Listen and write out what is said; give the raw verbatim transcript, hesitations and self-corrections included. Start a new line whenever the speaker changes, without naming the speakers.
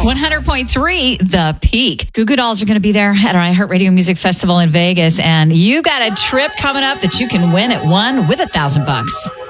one hundred point three The Peak. Goo Goo Dolls are going to be there at our iHeartRadio Music Festival in Vegas, and you got a trip coming up that you can win at one with a thousand bucks.